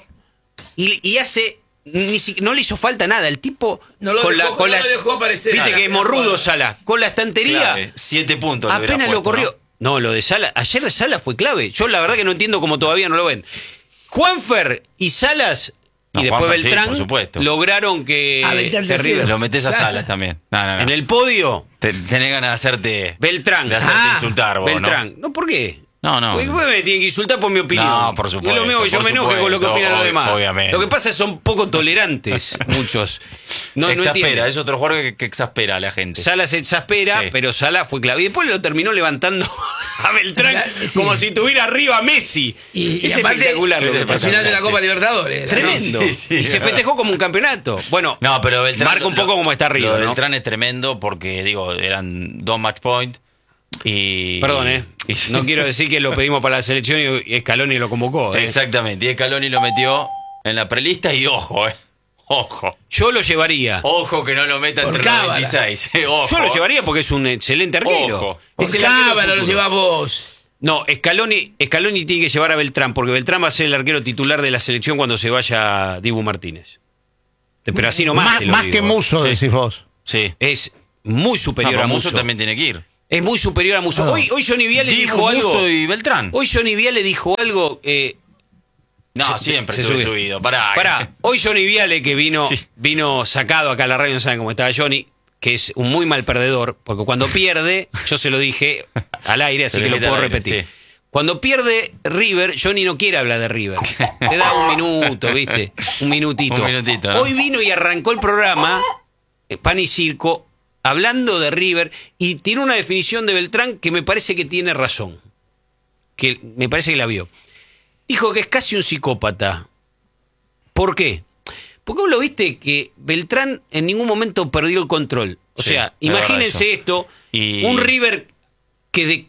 y, y hace. Ni si- no le hizo falta nada. El tipo. No lo con dejó- la, con no la- lo dejó aparecer. Viste Claro. que morrudo Salas. Con la estantería. Clave, Siete puntos. le hubiera Apenas lo puesto, corrió. No, lo de Salas. Ayer Salas fue clave. Yo la verdad que no entiendo cómo todavía no lo ven. Juanfer y Salas. No, y después Juanfer, sí, Beltrán por supuesto. lograron que. Ah, Beltrán que tercero. River- Lo metés a Sala. Salas también. No, no, no. en el podio. Te- tenés ganas de hacerte. Beltrán. De hacerte Ah, insultar, vos, Beltrán. ¿no? ¿Por qué? No, no. Porque vos me tienen que insultar por mi opinión. No, por supuesto, No es lo mismo que yo por me enoje con lo que supuesto, opinan los ob- demás. obviamente. Lo que pasa es que son poco tolerantes, muchos. No, no exaspera, entienden. es otro jugador que, que exaspera a la gente. Sala se exaspera, Sí. pero Sala fue clave. Y después lo terminó levantando a Beltrán Sí. como si tuviera arriba a Messi. Y, y es aparte, espectacular lo es que al pasó. final de la Sí. Copa Libertadores. era, ¿no? Tremendo. Sí, sí, y se es festejó como un campeonato. Bueno, No, pero Beltrán. marca un poco lo- como está arriba, Lo de ¿no? Beltrán es tremendo porque, digo, eran dos match point. Y. Perdón, ¿eh? y- No quiero decir que lo pedimos para la selección y Scaloni lo convocó. ¿eh? Exactamente. Y Scaloni lo metió en la prelista y ojo, ¿eh? Ojo. Yo lo llevaría. Ojo que no lo meta Por entre los cábala. veintiséis. eh, Ojo. Yo lo llevaría porque es un excelente arquero. Ojo. Es Por el arquero del cábala lo futuro. llevás vos. No, Scaloni, Scaloni tiene que llevar a Beltrán, porque Beltrán va a ser el arquero titular de la selección cuando se vaya Dibu Martínez. Pero así nomás. Más, te lo más digo. que Muso, Sí. decís vos. Sí. Es muy superior No, a Musso Muso. también tiene que ir. Es muy superior a Muso. Ah. Hoy, hoy Johnny Viale Dibu, dijo algo. Musso y Beltrán. Hoy Johnny Viale dijo algo. Eh, No, se- siempre se estuve subió. subido. Pará. Pará, hoy Johnny Viale, que vino, Sí. vino sacado acá a la radio, no saben cómo estaba Johnny, que es un muy mal perdedor, porque cuando pierde, yo se lo dije al aire, así Se que lo lo dijiste puedo al aire, repetir. sí. Cuando pierde River, Johnny no quiere hablar de River. Te da un minuto, ¿viste? Un minutito. Un minutito, ¿no? Hoy vino y arrancó el programa, eh, Pan y Circo, hablando de River, y tiene una definición de Beltrán que me parece que tiene razón. Que me parece que la vio. Dijo que es casi un psicópata. ¿Por qué? Porque vos lo viste que Beltrán en ningún momento perdió el control. O Sí, sea, es imagínense verdad esto, Y- un River que de,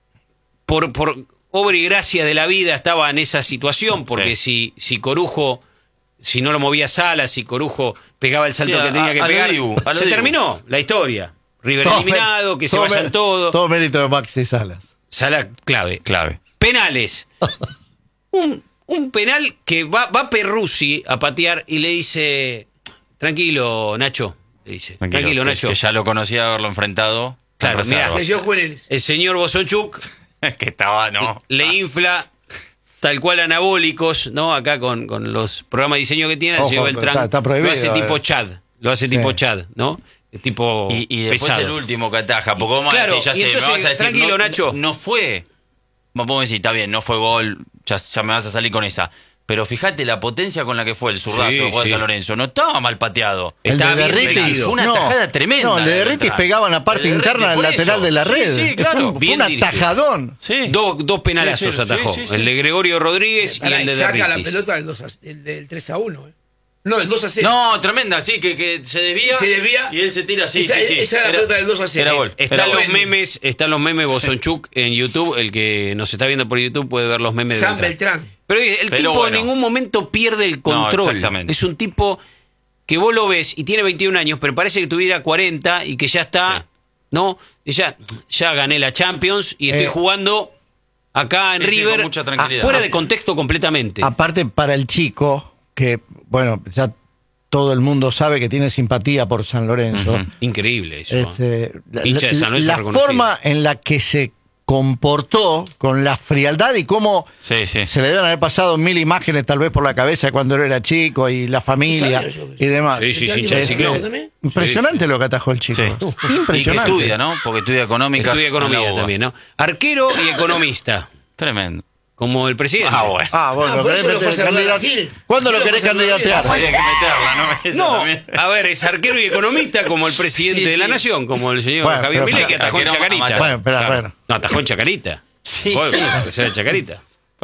por, por obra y gracia de la vida estaba en esa situación, porque si, si Corujo, si no lo movía Salas, si Corujo pegaba el salto Sí, a- que tenía que a lo pegar, Dibu, a lo se Dibu. terminó la historia. River Todo eliminado, mé- que se todo vayan mé- todos. Todo mérito de Maxi Salas. Salas clave. Clave. Penales. un, un penal que va, va Perruzzi a patear y le dice, tranquilo, Nacho. Le dice, tranquilo, Tranquilo, que- Nacho. Que ya lo conocía haberlo enfrentado. Claro, en mirá, reserva. Leyó juveniles. el señor Bosonchuk que estaba, no. le infla tal cual anabólicos, ¿no? Acá con, con los programas de diseño que tiene, el Ojo, señor pero Beltrán está- está prohibido, lo hace tipo eh. Chad, lo hace tipo Sí. Chad, ¿no? Es tipo Y, y después pesado. el último que ataja. Porque vos me vas a Claro, decir, ya y sé, me entonces, vas a decir, tranquilo, no, Nacho. No fue. Vos me decís, está bien, no fue gol. Ya, ya me vas a salir con esa. Pero fíjate la potencia con la que fue el zurdazo Sí, de Juan sí. San Lorenzo. No estaba mal pateado. El de Estaba bien Derritis, dirigido. Fue una no, tajada tremenda. No, el de la Derritis Beltrán. pegaba en la parte El de interna Derritis, del por lateral eso. de la Sí, red. sí, claro. Fue un, fue Bien un dirigido. atajadón. Sí. Dos, dos penalazos Sí, sí, atajó, sí, sí, sí. el de Gregorio Rodríguez y Pará, el de saca la Derritis. pelota del, dos a- del, del tres a uno. Eh. No, del dos a cero. No, tremenda, sí, que, que se desvía. Se desvía. Y él se tira así. Esa- sí, sí. esa era la pelota del dos a cero. Era gol. Están Era los gol. memes, están los memes Bosonchuk en YouTube, el que nos está viendo por YouTube puede ver los memes de San Beltrán. Beltrán. Pero el Pero tipo bueno. en ningún momento pierde el control. exactamente. Es un tipo que vos lo ves y tiene veintiún años, pero parece que tuviera cuarenta y que ya está, Sí. ¿no? Y ya, ya gané la Champions y estoy Eh, jugando acá en sí, sí, River, con mucha tranquilidad. fuera de contexto completamente. Aparte, para el chico, que, bueno, ya todo el mundo sabe que tiene simpatía por San Lorenzo. Ujú. Increíble eso. es, eh, la Hincha de San Lorenzo la reconocido. forma en la que se comportó con la frialdad y cómo Sí, sí. se le deben haber pasado mil imágenes tal vez por la cabeza de cuando él era chico y la familia No sabía yo. y demás. Sí, sí, sí, ¿Está hincha de Es, ciclón. eh, también? impresionante Sí, sí. lo que atajó el chico. Sí. Y que Impresionante. estudia, ¿no? Porque estudia económica. Estudia economía también, ¿no? Arquero y economista, Tremendo. como el presidente. Ah, bueno. Ah, bueno, Ah, por ¿querés eso lo meter fue a saludar candidat- a Gil. ¿Cuándo Gil lo lo querés fue a saludar a Gil. candidatear? Había que meterla, ¿no? Esa No, también. a ver, es arquero y economista como el presidente Sí, de la sí. nación, como el señor Bueno, Javier pero Milei, que para- atajó en arquero Chacarita. amateur. Bueno, espera, Claro. espera. No, atajó en Chacarita. Sí. Joder, que sea de Chacarita.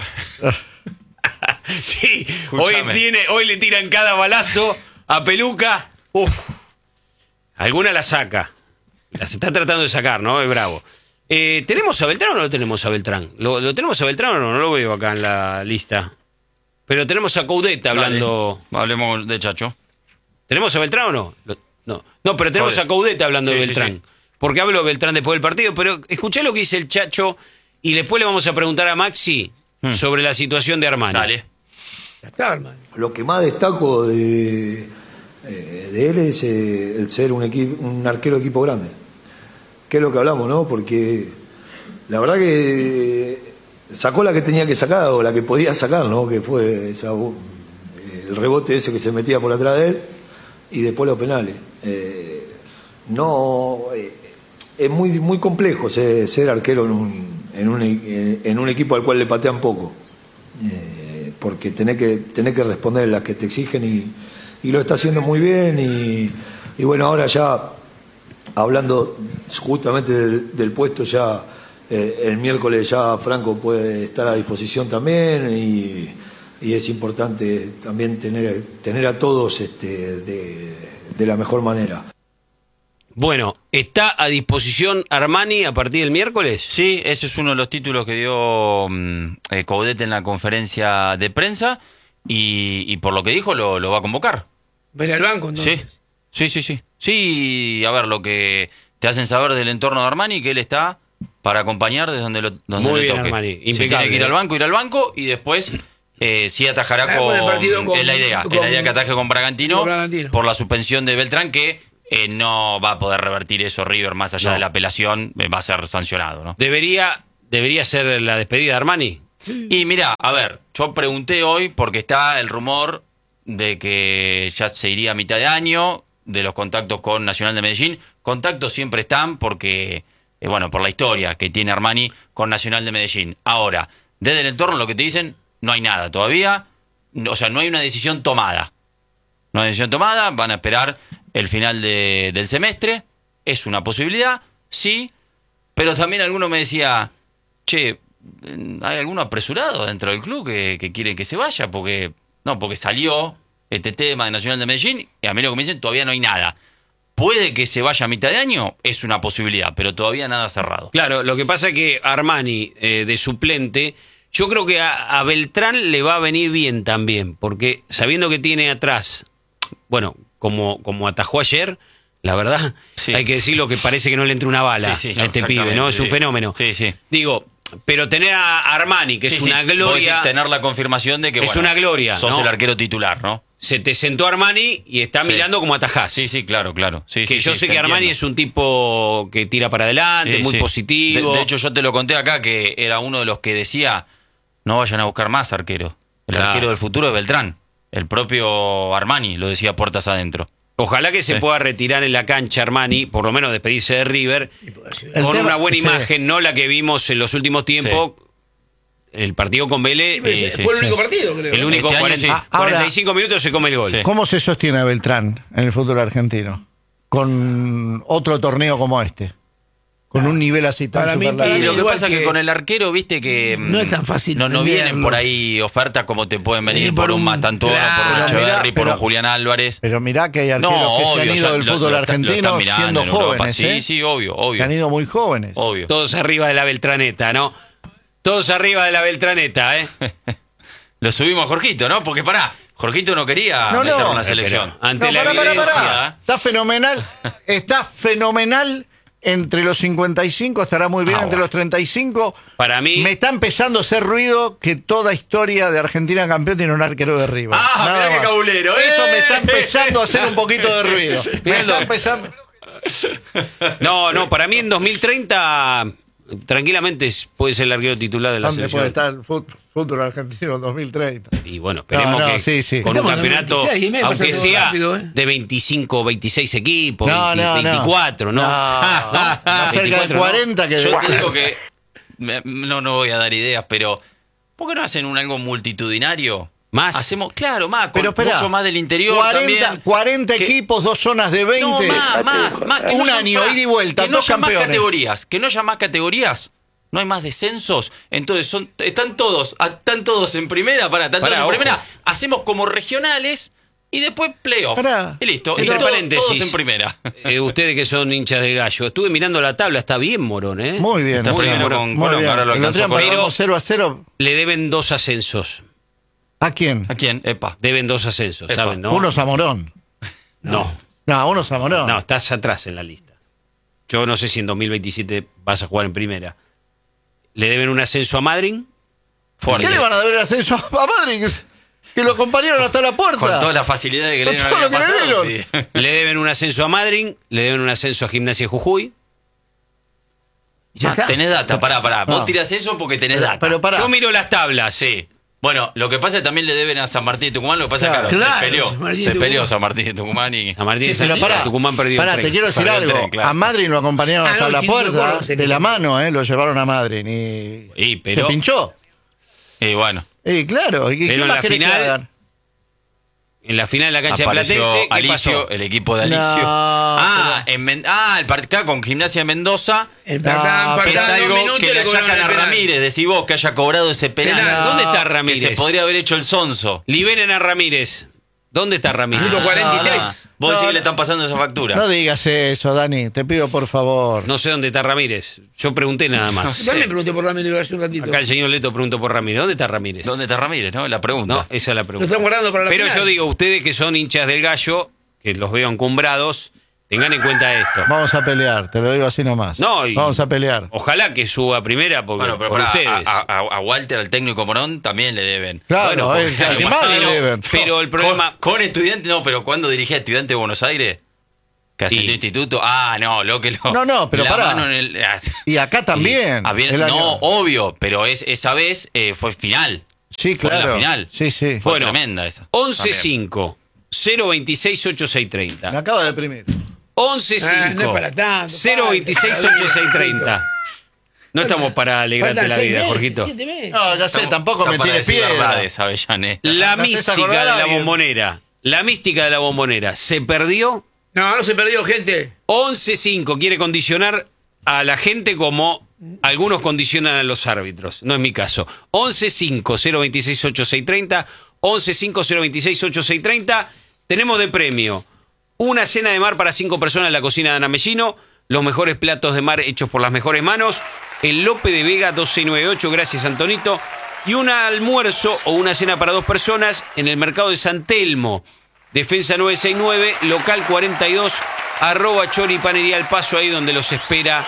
Sí, hoy, Escuchame. tiene, hoy le tiran cada balazo a Peluca. Uf, alguna la saca. Las está tratando de sacar, ¿no? Es bravo. Eh, ¿Tenemos a Beltrán o no lo tenemos a Beltrán? ¿Lo, lo tenemos a Beltrán o no? No lo veo acá en la lista. Pero tenemos a Coudet hablando. Dale. Hablemos de Chacho. ¿Tenemos a Beltrán o no? Lo- no, no, pero tenemos Coudet. a Coudet hablando Sí, de sí, Beltrán. sí. Porque hablo de Beltrán después del partido, pero escuché lo que dice el Chacho y después le vamos a preguntar a Maxi Hmm. sobre la situación de Armani. Dale. Ya está, hermano. Lo que más destaco de, eh, de él es eh, el ser un, equipo, un arquero de equipo grande. Que es lo que hablamos, ¿no? Porque la verdad que sacó la que tenía que sacar o la que podía sacar, ¿no? Que fue esa, eh, el rebote ese que se metía por atrás de él y después los penales. Eh, no, eh, es muy, muy complejo ser, ser arquero en un, en, un, en un equipo al cual le patean poco. Eh, porque tenés que, tenés que responder las que te exigen y, y lo está haciendo muy bien y, y bueno, ahora ya hablando justamente del, del puesto ya eh, el miércoles ya Franco puede estar a disposición también y, y es importante también tener, tener a todos este, de, de la mejor manera. Bueno, ¿está a disposición Armani a partir del miércoles? Sí, ese es uno de los títulos que dio mm, eh, Coudet en la conferencia de prensa y, y por lo que dijo lo, lo va a convocar. Ven al banco, entonces. Sí, sí, sí, sí. Sí, a ver, lo que te hacen saber del entorno de Armani, que él está para acompañar desde donde lo donde Muy le bien, toque. Armani, Si impecable. tiene que ir al banco, ir al banco y después eh, sí atajará Ah, con, con el partido con- es la idea, con- es la idea que ataje con Bragantino, con Bragantino. por la suspensión de Beltrán, que eh, no va a poder revertir eso River más allá No. de la apelación, eh, va a ser sancionado, ¿no? Debería, debería ser la despedida de Armani. Y mira, a ver, yo pregunté hoy porque está el rumor de que ya se iría a mitad de año, de los contactos con Nacional de Medellín. Contactos siempre están porque, eh, bueno, por la historia que tiene Armani con Nacional de Medellín. Ahora, desde el entorno lo que te dicen, no hay nada todavía, no- o sea, no hay una decisión tomada. No hay decisión tomada, van a esperar el final de- del semestre, es una posibilidad, sí, pero también alguno me decía, che, ¿hay alguno apresurado dentro del club que, que quiere que se vaya? Porque no, porque salió este tema de Nacional de Medellín y a mí lo que me dicen, todavía no hay nada. Puede que se vaya a mitad de año, es una posibilidad, pero todavía nada cerrado. Claro, lo que pasa es que Armani, eh, de suplente, yo creo que a, a Beltrán le va a venir bien también, porque sabiendo que tiene atrás, bueno, como, como atajó ayer, la verdad, hay que decirlo que parece que no le entra una bala Sí, sí, a este pibe, ¿no? exactamente, Es un sí. fenómeno. Sí, sí. Digo, pero tener a Armani, que Sí, es sí, una vos gloria... decís tener la confirmación de que es bueno, una gloria, sos ¿no? el arquero titular, ¿no? Se te sentó Armani y está Sí. mirando como atajás. Sí, sí, claro, claro. Sí, que sí, yo sí, sé te que Armani entiendo. es un tipo que tira para adelante, Sí, muy sí. positivo. De, de hecho, yo te lo conté acá que era uno de los que decía, no vayan a buscar más arquero. El Claro. arquero del futuro es Beltrán. El propio Armani lo decía puertas adentro. Ojalá que se Sí. pueda retirar en la cancha Armani, por lo menos despedirse de River, El con tema- una buena sí. imagen, no la que vimos en los últimos tiempos. El partido con Vélez. Sí, eh, fue el único partido, creo. El único Este año cuarenta, sí. Ah, ahora- cuarenta y cinco minutos se come el gol. Sí. ¿Cómo se sostiene a Beltrán en el fútbol argentino? Con otro torneo como este. Con un nivel así tan Para mí- superlativo. para Y mí lo que igual pasa es que que con el arquero, viste que... no mm, es tan fácil No, no venderlo. vienen por ahí ofertas como te pueden venir Venir por, por un un- Mastantuono, Claro. por un Pero Echeverri, mirá, por un pero- Julián Álvarez. Pero mirá que hay arqueros No, que se han obvio, ido ya del lo- fútbol lo- lo argentino están mirando siendo en Europa. jóvenes. Sí, ¿eh? sí, obvio, Se han obvio. ido muy jóvenes. Obvio. Todos arriba de la Beltraneta, ¿no? Todos arriba de la Beltraneta, ¿eh? Lo subimos a Jorgito, ¿no? Porque pará, Jorgito no quería No, no. meterlo en la Eh, selección. pero ante No, la pará, pará, evidencia... pará. Está fenomenal. Está fenomenal. Entre los cincuenta y cinco estará muy bien. Ah, entre bueno. los treinta y cinco. Para mí... Me está empezando a hacer ruido que toda historia de Argentina campeón tiene un arquero de River. Ah, Nada mirá qué más. cabulero, Eso eh. me está empezando a hacer un poquito de ruido. Me está empezando. No, no, para mí en dos mil treinta tranquilamente puede ser el arquero titular de la ¿Dónde selección. puede estar el fut- fútbol argentino en dos mil treinta? Y bueno, esperemos No, no, que sí, sí. con un Estamos en campeonato, veintiséis y medio, aunque pasa todo sea rápido, ¿eh? de veinticinco, veintiséis equipos, No, veinte, no, no. veinticuatro, ¿no? No, Ah, ¿no? más cerca de veinticuatro, ¿no? cuarenta que... Yo te digo que me- no, no voy a dar ideas, pero ¿por qué no hacen un algo multitudinario? Más. Hacemos, claro, más, con Pero espera, mucho más del interior cuarenta, también. cuarenta Que- equipos, dos zonas de veinte. No, más, más, más. que Un no haya- año, pará, ida y vuelta, que no dos haya más campeones. categorías, que no haya más categorías. No hay más descensos, entonces son, están todos, a- están todos en primera, para, están Pará, todos en ojo. primera. Hacemos como regionales y después playoff. Pará. Y listo. Entre y todo- paréntesis. todos en primera. Eh, ustedes que son hinchas del gallo, estuve mirando la tabla, está bien Morón, ¿eh? Muy bien. Está muy bien. primero con Muy Colón, bien. ahora lo El otro día alcanzó Colón. empatamos cero a cero. Le deben dos ascensos. ¿A quién? ¿A quién? Epa. Deben dos ascensos, Epa. ¿saben? ¿no? Uno Zamorón. No, No, uno Zamorón. no, estás atrás en la lista. Yo no sé si en dos mil veintisiete vas a jugar en primera. Le deben un ascenso a Madrid. ¿Qué le van a deber ascenso a Madrid? Que, que lo acompañaron hasta la puerta. Con toda la facilidad de que Con le todo dieron el lo año que le pasado, dieron. sí. Le deben un ascenso a Madrid. Le deben un ascenso a Gimnasia de Jujuy. Ya Ah, está. tenés data, pará, pará. No. Vos tirás eso porque tenés Pero- data. pero pará. Yo miro las tablas. Sí. Bueno, lo que pasa es que también le deben a San Martín de Tucumán, lo que pasa es Claro. que claro, Claro, se peleó. San Martín de Se Tucumán. peleó San Martín de Tucumán y. San Martín Sí, de San- pero pará, Tucumán perdió pará, el te tren. quiero decir Perdió el algo. tren, claro. A Madrid lo acompañaron Ah, hasta no, la el Instituto puerta, Córdoba se de la quiso. mano, ¿eh? Lo llevaron a Madrid. Y... Y, pero- ¿Se pinchó? Y bueno, Y claro. ¿Y qué Pero en más la querés que final, hagan? En la final de la cancha de apareció Platense, ¿qué Alicio, pasó? el equipo de Alicio. No, ah, en Men- ah, el partido acá con Gimnasia de Mendoza. El No, Partán, pero Que es Partán, dos algo minutos que y le cobraron achacan a el penal. Ramírez. Decís vos que haya cobrado ese penal. Penal. ¿Dónde está Que Ramírez? se podría haber hecho el sonso. Liberen a Ramírez. ¿Dónde está Ramírez? Minuto cuarenta y tres. Ah, vos decís No, que le están pasando esa factura. No digas eso, Dani. Te pido por favor. No sé dónde está Ramírez. Yo pregunté nada más. Yo también pregunté por Ramírez hace un ratito. Acá el señor Leto preguntó por Ramírez. ¿Dónde está Ramírez? ¿Dónde está Ramírez? ¿No? La pregunta. No, esa es la Lo pregunta. están guardando para la Pero final. yo digo, ustedes que son hinchas del gallo, que los veo encumbrados, Tengan en cuenta esto. Vamos a pelear, te lo digo así nomás. No, y Vamos a pelear. Ojalá que suba a primera porque, Bueno, pero por pará, ustedes. a, a- a Walter, al técnico Morón, también le deben. Claro, Bueno, es al que pero- más le pero- deben. Pero el problema. Con, con estudiantes, no, pero cuando dirigía Estudiantes de Buenos Aires, que ascendió Y- instituto, ah, no, lo que lo. No, no, pero la pará. mano en el- ah, Y acá también. y- ah, bien, el año- no, obvio, pero es, esa vez eh, fue final. Sí, Fue claro. la final. Sí, sí. Fue Bueno, tremenda esa. once cinco cero veintiséis ochenta y seis Me treinta. acaba de deprimir. once Ah, no es cinco para tanto, cero veintiséis ochenta y seis treinta. No estamos para alegrarte Faltan la seis vida, meses, Jorgito. siete meses. No, ya sé, Estamos- tampoco está me para tires decir piedra. verdades, Avellaneda. La ¿Me haces mística acordar de a la alguien? bombonera. La mística de la bombonera. ¿Se perdió? No, no se perdió, gente. once cinco quiere condicionar a la gente como algunos condicionan a los árbitros. No es mi caso. once cinco cero veintiséis ochenta y seis treinta. once cinco cero veintiséis ochenta y seis treinta. Tenemos de premio una cena de mar para cinco personas en la cocina de Ana Mellino, los mejores platos de mar hechos por las mejores manos, el Lope de Vega dos seis nueve ocho, gracias Antonito, y un almuerzo o una cena para dos personas en el mercado de San Telmo, Defensa nueve seis nueve, local cuarenta y dos, arroba Chori Panería El Paso, ahí donde los espera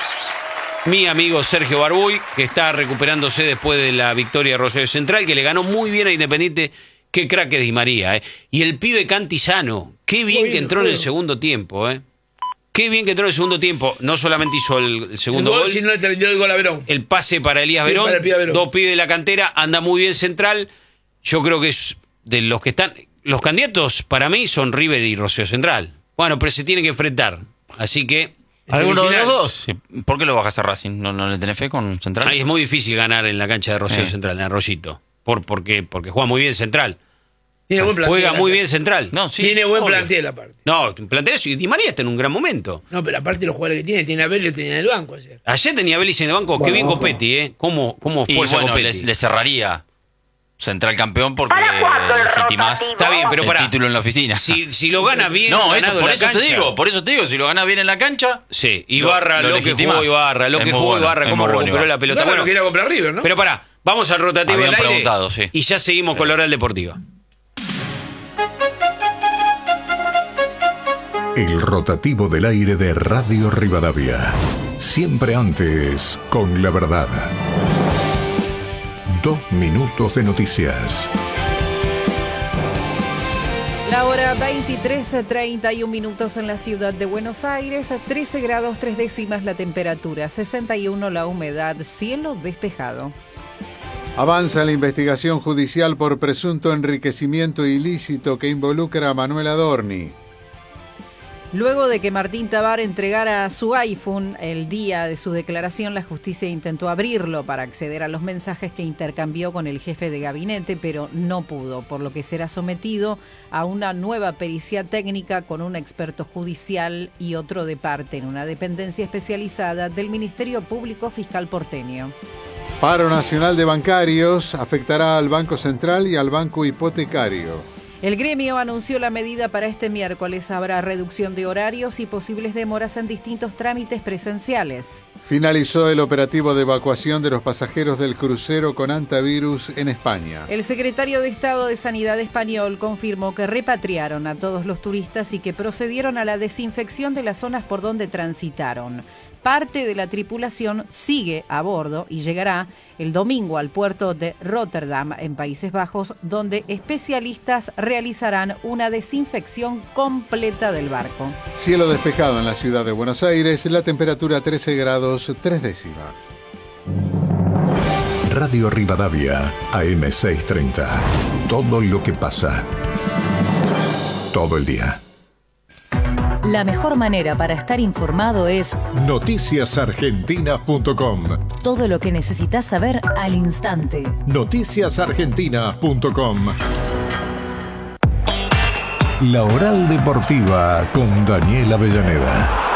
mi amigo Sergio Barbuy, que está recuperándose después de la victoria de Rosario Central, que le ganó muy bien a Independiente. Qué crack es Di María, ¿eh? Y el pibe Cantizano, qué bien Muy que bien, entró en el juego. segundo tiempo, ¿eh? Qué bien que entró en el segundo tiempo. No solamente hizo el, el El segundo gol, gol, si no le terminó el gol a Verón. el pase para Elías Sí, Verón, para el pibe Verón. dos pibes de la cantera, anda muy bien central. Yo creo que es de los que están... Los candidatos para mí son River y Rosario Central. Bueno, pero se tienen que enfrentar. Así que... ¿Alguno de los Semifinal. dos? Sí, ¿por qué lo bajas a Racing? ¿No, no le tenés fe con Central? Ahí es muy difícil ganar en la cancha de Rosario Eh. Central, en Arroyito. Por, porque, porque juega muy bien Central. Tiene buen plantel. Juega muy aparte. bien Central. No, sí, Tiene buen obvio. plantel aparte. No, plantel eso. Y Di María está en un gran momento. No, pero aparte los jugadores que tiene, tiene a Vélez, tenía en el banco ayer. Ayer tenía Vélez en el banco. Qué bien Copetti, ¿eh? ¿Cómo, cómo Y fuerza bueno, Copetti? le, le cerraría Central campeón porque legitimás Está bien, pero el pará. título en la oficina. Si, si lo gana bien, no, eso, ganado por la eso cancha. te digo, por eso te digo, si lo ganas bien en la cancha, Sí, Ibarra, Lo- lo, lo que legitimás. jugó Ibarra, lo Es que muy jugó bueno, Ibarra, es cómo muy bueno recuperó Ibarra. la pelota. Ibarra Bueno, lo quería comprar River, ¿no? pero pará, vamos al rotativo Habían del aire preguntado, sí. y ya seguimos con la oral deportiva. El rotativo del aire de Radio Rivadavia. Siempre antes con la verdad. Dos minutos de noticias. La hora veintitrés, treinta y un minutos en la ciudad de Buenos Aires, trece grados tres décimas la temperatura, sesenta y uno la humedad, cielo despejado. Avanza la investigación judicial por presunto enriquecimiento ilícito que involucra a Manuel Adorni. Luego de que Martín Tabar entregara su iPhone el día de su declaración, la justicia intentó abrirlo para acceder a los mensajes que intercambió con el jefe de gabinete, pero no pudo, por lo que será sometido a una nueva pericia técnica con un experto judicial y otro de parte en una dependencia especializada del Ministerio Público Fiscal porteño. Paro nacional de bancarios afectará al Banco Central y al Banco Hipotecario. El gremio anunció la medida para este miércoles. Habrá reducción de horarios y posibles demoras en distintos trámites presenciales. Finalizó el operativo de evacuación de los pasajeros del crucero con antivirus en España. El secretario de Estado de Sanidad español confirmó que repatriaron a todos los turistas y que procedieron a la desinfección de las zonas por donde transitaron. Parte de la tripulación sigue a bordo y llegará el domingo al puerto de Rotterdam, en Países Bajos, donde especialistas realizarán una desinfección completa del barco. Cielo despejado en la ciudad de Buenos Aires, la temperatura trece grados tres décimas. Radio Rivadavia, A M seiscientos treinta. Todo lo que pasa. Todo el día. La mejor manera para estar informado es noticias argentinas punto com. todo lo que necesitas saber al instante. noticias argentinas punto com. La oral deportiva con Daniel Avellaneda.